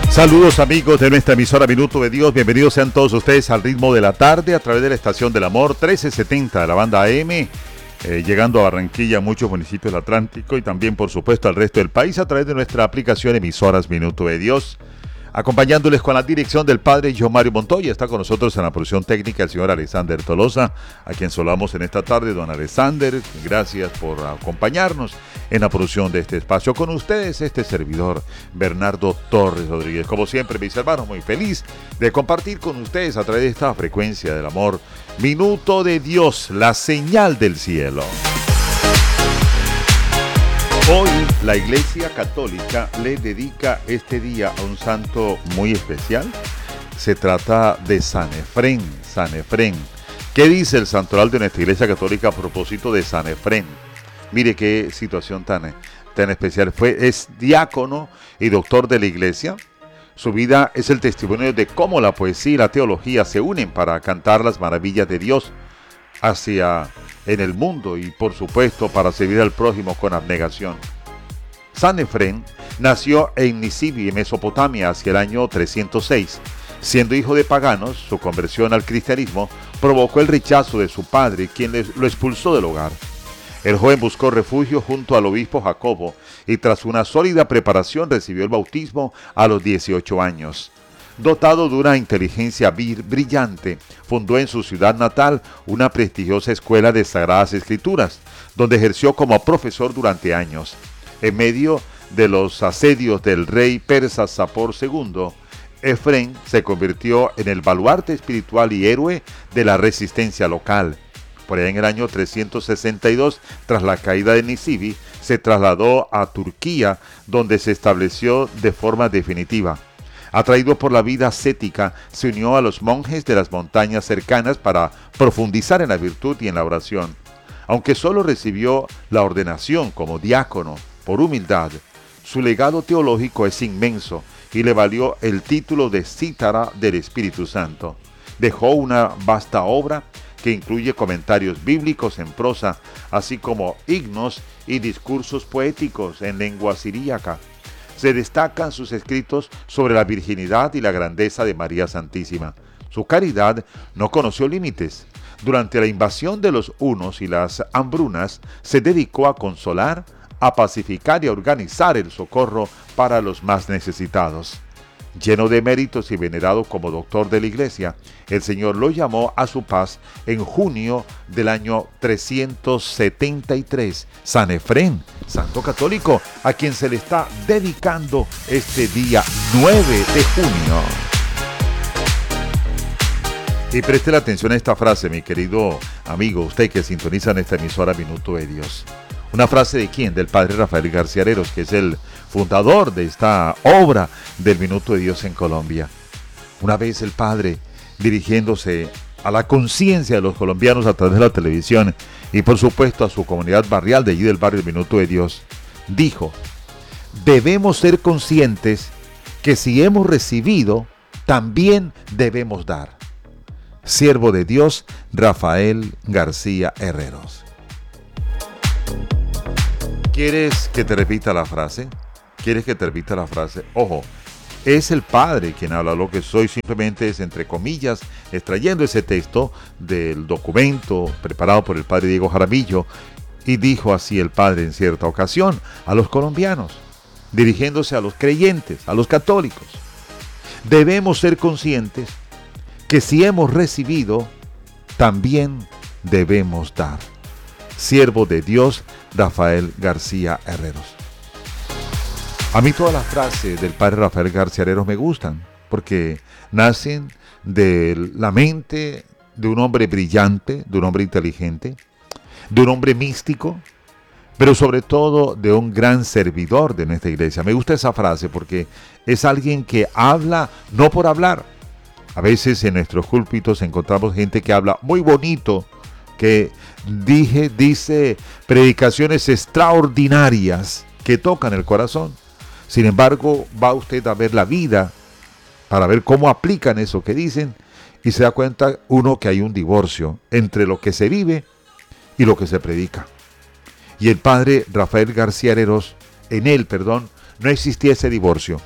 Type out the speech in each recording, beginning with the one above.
Saludos amigos de nuestra emisora Minuto de Dios, bienvenidos sean todos ustedes al ritmo de la tarde a través de la estación del amor 1370 de la banda AM, llegando a Barranquilla, a muchos municipios del Atlántico y también por supuesto al resto del país a través de nuestra aplicación Emisoras Minuto de Dios. Acompañándoles con la dirección del padre John Mario Montoya, está con nosotros en la producción técnica el señor Alexander Tolosa, a quien saludamos en esta tarde. Don Alexander, gracias por acompañarnos en la producción de este espacio. Con ustedes, este servidor, Bernardo Torres Rodríguez. Como siempre, mis hermanos, muy feliz de compartir con ustedes a través de esta frecuencia del amor, Minuto de Dios, la señal del cielo. Hoy la Iglesia Católica le dedica este día a un santo muy especial. Se trata de San Efrén. San Efrén. ¿Qué dice el santoral de nuestra Iglesia Católica a propósito de San Efrén? Mire qué situación tan especial. Es diácono y doctor de la Iglesia. Su vida es el testimonio de cómo la poesía y la teología se unen para cantar las maravillas de Dios en el mundo y por supuesto para servir al prójimo con abnegación. San Efrén nació en Nisibi, en Mesopotamia, hacia el año 306. Siendo hijo de paganos, su conversión al cristianismo provocó el rechazo de su padre, quien lo expulsó del hogar. El joven buscó refugio junto al obispo Jacobo y tras una sólida preparación recibió el bautismo a los 18 años. Dotado de una inteligencia brillante, fundó en su ciudad natal una prestigiosa escuela de Sagradas Escrituras, donde ejerció como profesor durante años. En medio de los asedios del rey persa Sapor II, Efrén se convirtió en el baluarte espiritual y héroe de la resistencia local. Por allá en el año 362, tras la caída de Nisibi, se trasladó a Turquía, donde se estableció de forma definitiva. Atraído por la vida ascética, se unió a los monjes de las montañas cercanas para profundizar en la virtud y en la oración. Aunque solo recibió la ordenación como diácono por humildad, su legado teológico es inmenso y le valió el título de cítara del Espíritu Santo. Dejó una vasta obra que incluye comentarios bíblicos en prosa, así como himnos y discursos poéticos en lengua siríaca. Se destacan sus escritos sobre la virginidad y la grandeza de María Santísima. Su caridad no conoció límites. Durante la invasión de los hunos y las hambrunas, se dedicó a consolar, a pacificar y a organizar el socorro para los más necesitados. Lleno de méritos y venerado como doctor de la Iglesia, el Señor lo llamó a su paz en junio del año 373. San Efrén, santo católico, a quien se le está dedicando este día 9 de junio. Y preste la atención a esta frase, mi querido amigo, usted que sintoniza en esta emisora Minuto de Dios. Una frase de quién? Del padre Rafael García Areros, que es el fundador de esta obra del Minuto de Dios en Colombia. Una vez el padre, dirigiéndose a la conciencia de los colombianos a través de la televisión y por supuesto a su comunidad barrial de allí del barrio Minuto de Dios, dijo: debemos ser conscientes que si hemos recibido, también debemos dar. Siervo de Dios, Rafael García Herreros. ¿Quieres que te repita la frase? ¿Quieres que te repita la frase? Ojo, es el Padre quien habla, lo que soy simplemente es, entre comillas, extrayendo ese texto del documento preparado por el Padre Diego Jaramillo, y dijo así el Padre en cierta ocasión a los colombianos, dirigiéndose a los creyentes, a los católicos. Debemos ser conscientes que si hemos recibido, también debemos dar. Siervo de Dios, Rafael García Herreros. A mí todas las frases del padre Rafael García Herreros me gustan, porque nacen de la mente de un hombre brillante, de un hombre inteligente, de un hombre místico, pero sobre todo de un gran servidor de nuestra iglesia. Me gusta esa frase porque es alguien que habla no por hablar. A veces en nuestros púlpitos encontramos gente que habla muy bonito, que dice predicaciones extraordinarias que tocan el corazón. Sin embargo, va usted a ver la vida para ver cómo aplican eso que dicen y se da cuenta uno que hay un divorcio entre lo que se vive y lo que se predica. Y el padre Rafael García Herreros, no existía ese divorcio.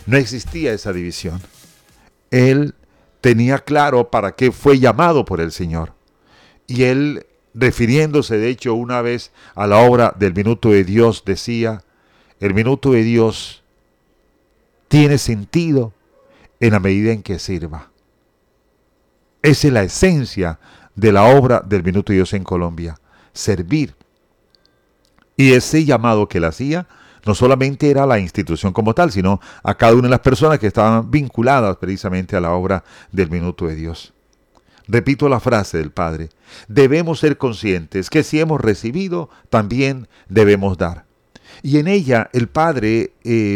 no existía esa división. Él tenía claro para qué fue llamado por el Señor. Y él, refiriéndose de hecho una vez a la obra del minuto de Dios, decía, el minuto de Dios tiene sentido en la medida en que sirva. Esa es la esencia de la obra del minuto de Dios en Colombia, servir. Y ese llamado que él hacía no solamente era a la institución como tal, sino a cada una de las personas que estaban vinculadas precisamente a la obra del minuto de Dios. Repito la frase del Padre: debemos ser conscientes que si hemos recibido, también debemos dar. Y en ella el Padre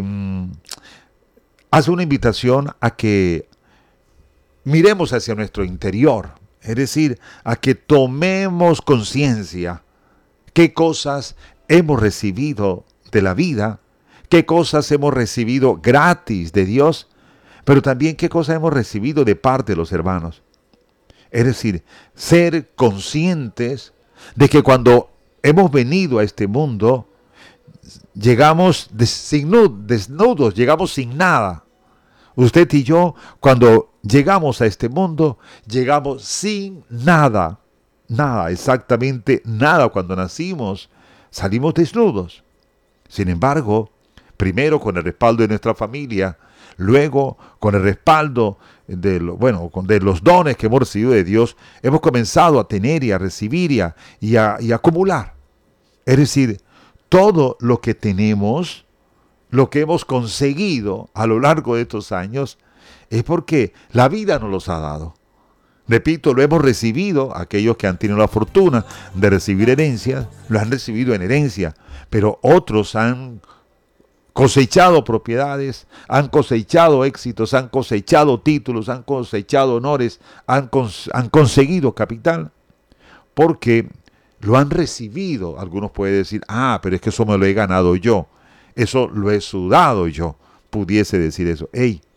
hace una invitación a que miremos hacia nuestro interior, es decir, a que tomemos conciencia qué cosas hemos recibido de la vida, qué cosas hemos recibido gratis de Dios, pero también qué cosas hemos recibido de parte de los hermanos. Es decir, ser conscientes de que cuando hemos venido a este mundo, llegamos desnudos, llegamos sin nada. Usted y yo, cuando llegamos a este mundo, llegamos sin nada. Nada, exactamente nada. Cuando nacimos, salimos desnudos. Sin embargo, primero con el respaldo de nuestra familia, luego con el respaldo de los dones que hemos recibido de Dios, hemos comenzado a tener y a recibir y a acumular. Es decir, todo lo que tenemos, lo que hemos conseguido a lo largo de estos años, es porque la vida nos los ha dado. Repito, lo hemos recibido, aquellos que han tenido la fortuna de recibir herencias, lo han recibido en herencia, pero otros han cosechado propiedades, han cosechado éxitos, han cosechado títulos, han cosechado honores, han conseguido capital, porque lo han recibido. Algunos pueden decir, pero es que eso me lo he ganado yo, eso lo he sudado yo, pudiese decir eso.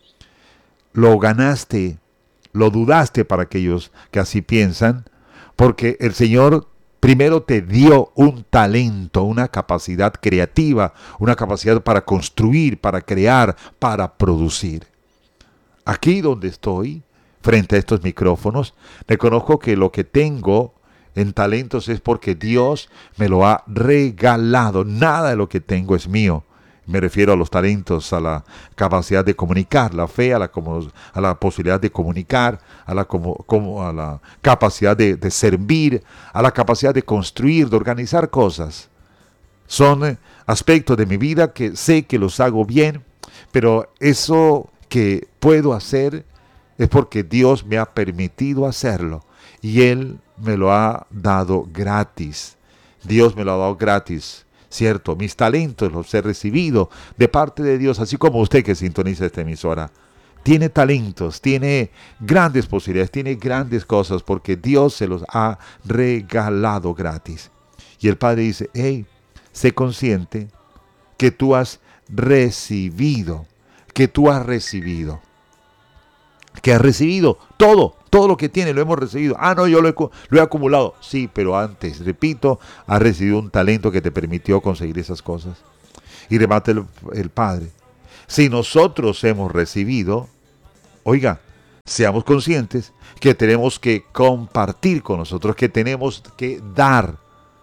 Lo ganaste, lo dudaste para aquellos que así piensan, porque el Señor primero te dio un talento, una capacidad creativa, una capacidad para construir, para crear, para producir. Aquí donde estoy, frente a estos micrófonos, reconozco que lo que tengo en talentos es porque Dios me lo ha regalado. Nada de lo que tengo es mío. Me refiero a los talentos, a la capacidad de comunicar, la fe, a la posibilidad de comunicar, a la capacidad de servir, a la capacidad de construir, de organizar cosas. Son aspectos de mi vida que sé que los hago bien, pero eso que puedo hacer es porque Dios me ha permitido hacerlo y Él me lo ha dado gratis. Dios me lo ha dado gratis. Cierto, mis talentos los he recibido de parte de Dios, así como usted que sintoniza esta emisora. Tiene talentos, tiene grandes posibilidades, tiene grandes cosas porque Dios se los ha regalado gratis. Y el Padre dice, sé consciente que tú has recibido, que has recibido todo lo que tiene lo hemos recibido. No, yo lo he acumulado. Sí, pero antes, repito, has recibido un talento que te permitió conseguir esas cosas. Y remate el Padre. Si nosotros hemos recibido, seamos conscientes que tenemos que compartir con nosotros, que tenemos que dar,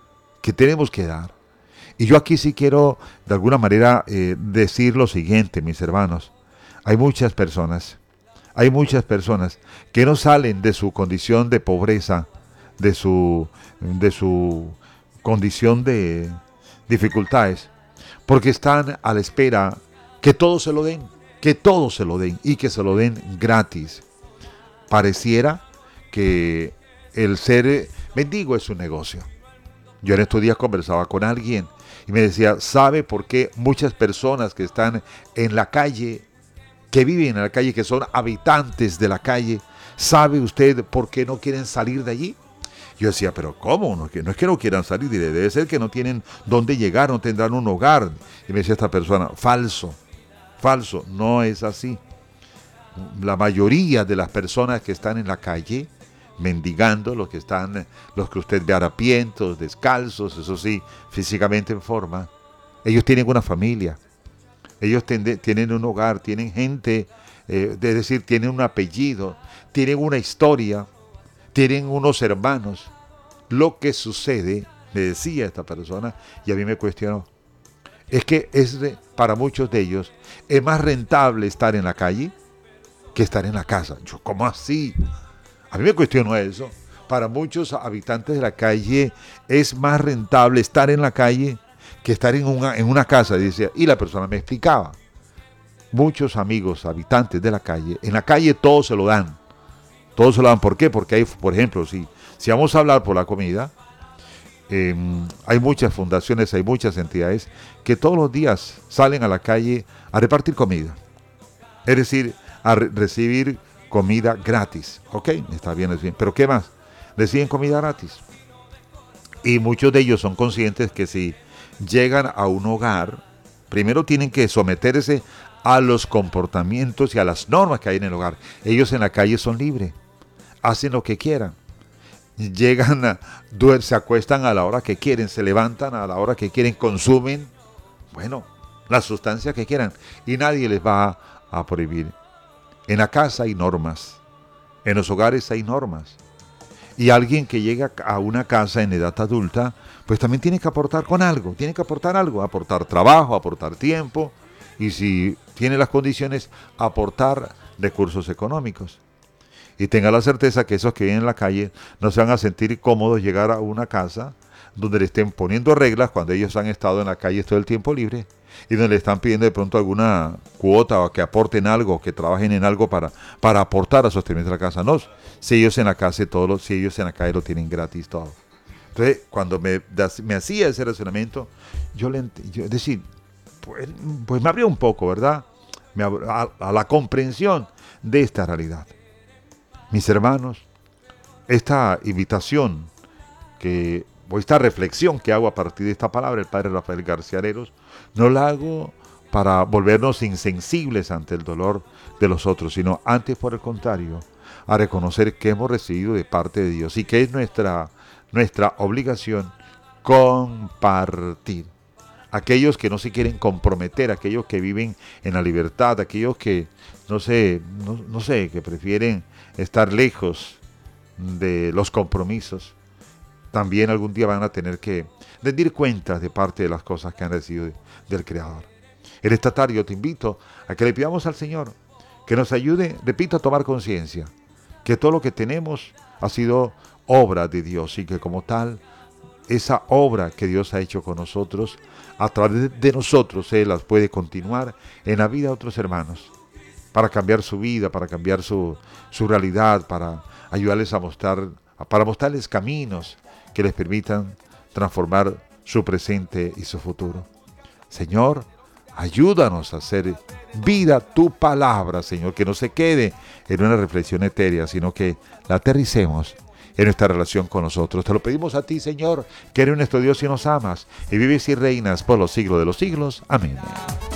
Y yo aquí sí quiero, de alguna manera, decir lo siguiente, mis hermanos. Hay muchas personas que no salen de su condición de pobreza, de su condición de dificultades, porque están a la espera que todos se lo den y que se lo den gratis. Pareciera que el ser mendigo es un negocio. Yo en estos días conversaba con alguien y me decía, ¿sabe por qué muchas personas que están en la calle, que viven en la calle, que son habitantes de la calle, ¿sabe usted por qué no quieren salir de allí? Yo decía, pero ¿cómo? No es que no quieran salir, debe ser que no tienen dónde llegar, no tendrán un hogar. Y me decía esta persona, falso, no es así. La mayoría de las personas que están en la calle, mendigando, los que usted ve harapientos, descalzos, eso sí, físicamente en forma, ellos tienen una familia, Ellos tienen un hogar, tienen gente, es decir, tienen un apellido, tienen una historia, tienen unos hermanos. Lo que sucede, me decía esta persona, y a mí me cuestionó, es que para muchos de ellos es más rentable estar en la calle que estar en la casa. Yo, ¿cómo así? A mí me cuestionó eso. Para muchos habitantes de la calle es más rentable estar en la calle que estar en una casa, decía. Y la persona me explicaba. Muchos amigos, habitantes de la calle, en la calle todo se lo dan. Todos se lo dan. ¿Por qué? Porque hay, por ejemplo, si vamos a hablar por la comida, hay muchas fundaciones, hay muchas entidades que todos los días salen a la calle a repartir comida. Es decir, a recibir comida gratis. Ok, está bien, es bien. Pero ¿qué más? Reciben comida gratis. Y muchos de ellos son conscientes que si llegan a un hogar, primero tienen que someterse a los comportamientos y a las normas que hay en el hogar. Ellos en la calle son libres, hacen lo que quieran. Llegan, se acuestan a la hora que quieren, se levantan a la hora que quieren, consumen, bueno, la sustancia que quieran. Y nadie les va a prohibir. En la casa hay normas, en los hogares hay normas. Y alguien que llega a una casa en edad adulta, pues también tiene que aportar con algo, tiene que aportar algo, aportar trabajo, aportar tiempo, y si tiene las condiciones, aportar recursos económicos. Y tenga la certeza que esos que viven en la calle no se van a sentir cómodos llegar a una casa donde le estén poniendo reglas cuando ellos han estado en la calle todo el tiempo libre y donde le están pidiendo de pronto alguna cuota o que aporten algo, que trabajen en algo para aportar a sostenimiento de la casa. No, si ellos en la casa si ellos en la calle lo tienen gratis todo. Entonces, cuando me hacía ese razonamiento, yo decía, pues me abrió un poco, ¿verdad? A la comprensión de esta realidad. Mis hermanos, esta invitación o esta reflexión que hago a partir de esta palabra, el padre Rafael García Areros, no la hago para volvernos insensibles ante el dolor de los otros, sino antes, por el contrario, a reconocer que hemos recibido de parte de Dios y que es nuestra obligación compartir. Aquellos que no se quieren comprometer, aquellos que viven en la libertad, aquellos que, no sé, que prefieren estar lejos de los compromisos, también algún día van a tener que rendir cuentas de parte de las cosas que han recibido del Creador. En esta tarde yo te invito a que le pidamos al Señor que nos ayude, repito, a tomar conciencia, que todo lo que tenemos ha sido obra de Dios y que como tal, esa obra que Dios ha hecho con nosotros, a través de nosotros, Él las puede continuar en la vida de otros hermanos, para cambiar su vida, para cambiar su realidad, para ayudarles para mostrarles caminos que les permitan transformar su presente y su futuro. Señor, ayúdanos a hacer vida tu palabra, Señor, que no se quede en una reflexión etérea, sino que la aterricemos en nuestra relación con nosotros. Te lo pedimos a ti, Señor, que eres nuestro Dios y nos amas, y vives y reinas por los siglos de los siglos. Amén.